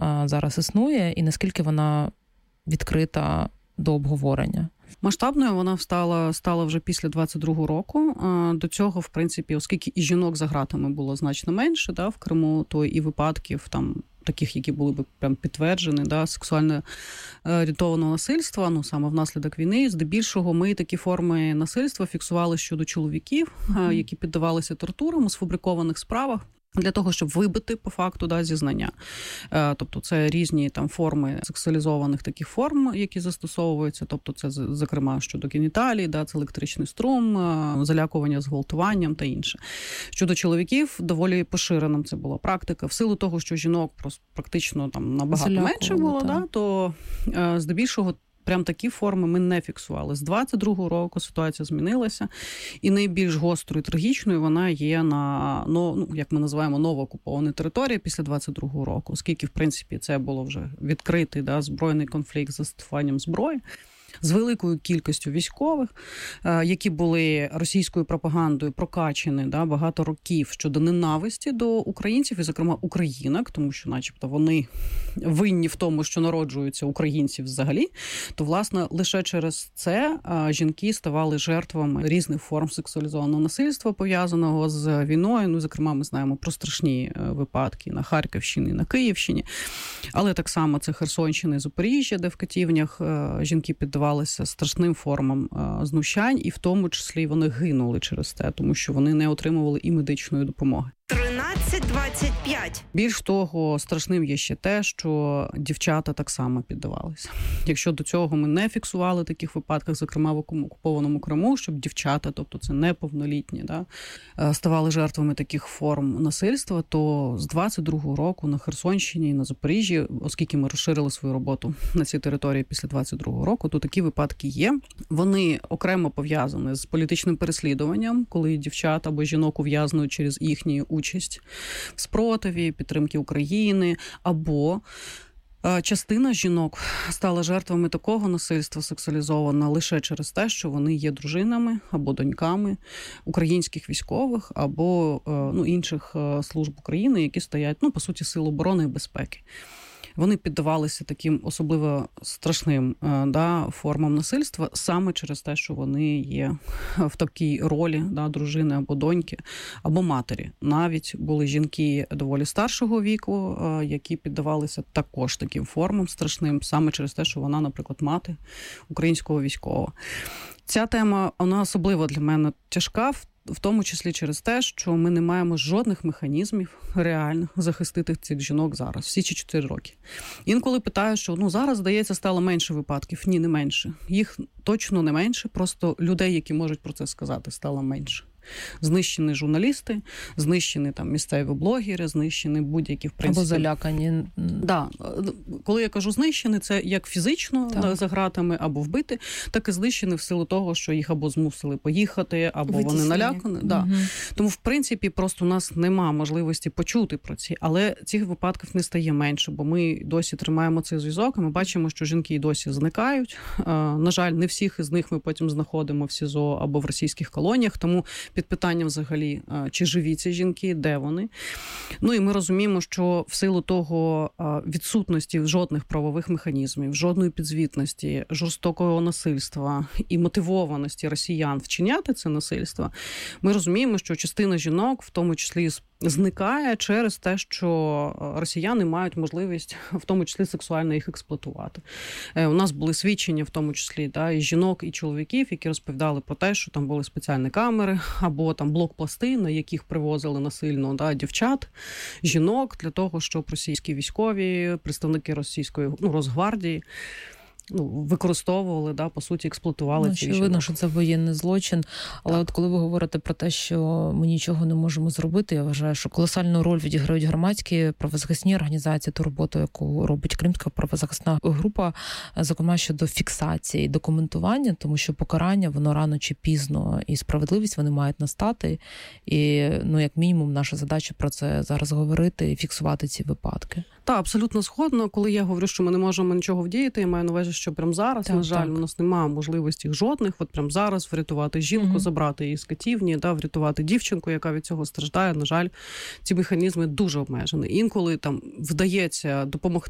зараз існує, і наскільки вона відкрита до обговорення? Масштабною вона стала вже після 22-го року. До цього, в принципі, оскільки і жінок за ґратами було значно менше, в Криму, то і випадків там таких, які були б прям підтверджені, сексуально орієнтованого насильства, саме внаслідок війни. Здебільшого ми такі форми насильства фіксували щодо чоловіків, які піддавалися тортурам у сфабрикованих справах, для того, щоб вибити по факту зізнання. Тобто це різні там форми сексуалізованих таких форм, які застосовуються. Тобто це, зокрема, щодо геніталій, це електричний струм, залякування зґвалтуванням та інше. Щодо чоловіків, доволі поширеним це була практика. В силу того, що жінок практично там набагато менше було, то здебільшого прям такі форми ми не фіксували. З 22-го року ситуація змінилася, і найбільш гострою і трагічною вона є на, як ми називаємо, новоокупованій території після 22-го року, оскільки, в принципі, це було вже відкритий збройний конфлікт з застосуванням зброї, з великою кількістю військових, які були російською пропагандою прокачені багато років щодо ненависті до українців, і, зокрема, українок, тому що, начебто, вони винні в тому, що народжуються українці взагалі, то, власне, лише через це жінки ставали жертвами різних форм сексуалізованого насильства, пов'язаного з війною. Зокрема, ми знаємо про страшні випадки на Харківщині, на Київщині, але так само це Херсонщина і Запоріжжя, де в катівнях жінки піддавалися страшним формам знущань, і в тому числі вони гинули через те, тому що вони не отримували і медичної допомоги. 13:25. Більш того, страшним є ще те, що дівчата так само піддавалися. Якщо до цього ми не фіксували таких випадків, зокрема в окупованому Криму, щоб дівчата, тобто це неповнолітні, ставали жертвами таких форм насильства, то з 22-го року на Херсонщині і на Запоріжжі, оскільки ми розширили свою роботу на цій території після 22-го року, то такі випадки є. Вони окремо пов'язані з політичним переслідуванням, коли дівчат або жінок ув'язнують через їхню участь в спротиві, підтримки України, або частина жінок стала жертвами такого насильства сексуалізованого лише через те, що вони є дружинами або доньками українських військових або інших служб України, які стоять, по суті, сил оборони і безпеки. Вони піддавалися таким особливо страшним формам насильства саме через те, що вони є в такій ролі дружини або доньки, або матері. Навіть були жінки доволі старшого віку, які піддавалися також таким формам страшним, саме через те, що вона, наприклад, мати українського військового. Ця тема, вона особливо для мене тяжка, в тому числі через те, що ми не маємо жодних механізмів реальних захистити цих жінок зараз, всі ці 4 роки. Інколи питаю, що зараз, здається, стало менше випадків. Ні, не менше. Їх точно не менше, просто людей, які можуть про це сказати, стало менше. Знищені журналісти, знищені місцеві блогери, знищені будь-які, в принципі... Або залякані. Да. Коли я кажу знищені, це як фізично за ґратами, або вбити, так і знищені в силу того, що їх або змусили поїхати, або вони налякані. Да. Тому, в принципі, просто у нас нема можливості почути про ці. Але цих випадків не стає менше, бо ми досі тримаємо цей зв'язок, і ми бачимо, що жінки досі зникають. На жаль, не всіх із них ми потім знаходимо в СІЗО або в російських колоніях, тому під питанням взагалі, чи живі ці жінки, де вони. І ми розуміємо, що в силу того відсутності жодних правових механізмів, жодної підзвітності, жорстокого насильства і мотивованості росіян вчиняти це насильство, ми розуміємо, що частина жінок, в тому числі зникає через те, що росіяни мають можливість, в тому числі сексуально їх експлуатувати. У нас були свідчення, в тому числі, і жінок, і чоловіків, які розповідали про те, що там були спеціальні камери, або там блокпости, на яких привозили насильно дівчат, жінок, для того, щоб російські військові, представники російської Росгвардії, використовували, по суті, експлуатували ці жінок. Видно, що це воєнний злочин. Але от коли ви говорите про те, що ми нічого не можемо зробити, я вважаю, що колосальну роль відіграють громадські правозахисні організації, ту роботу, яку робить Кримська правозахисна група, зокрема щодо фіксації, документування, тому що покарання, воно рано чи пізно, і справедливість вони мають настати. І, як мінімум, наша задача про це зараз говорити і фіксувати ці випадки. Так, абсолютно згодна. Коли я говорю, що ми не можемо нічого вдіяти, я маю на увазі, що прямо зараз, на жаль, у нас немає можливості жодних, от прямо зараз врятувати жінку, забрати її з катівні, врятувати дівчинку, яка від цього страждає. На жаль, ці механізми дуже обмежені. Інколи вдається допомогти